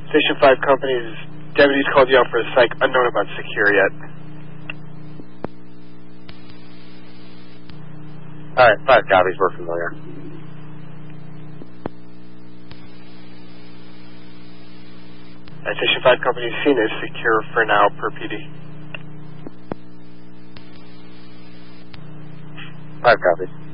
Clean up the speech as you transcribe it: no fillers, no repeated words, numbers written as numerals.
Station 5 companies, deputies called you out for a psych unknown about secure yet. Alright, 5 copies, we're familiar. Station 5 companies, scene is secure for now per PD. 5 copies.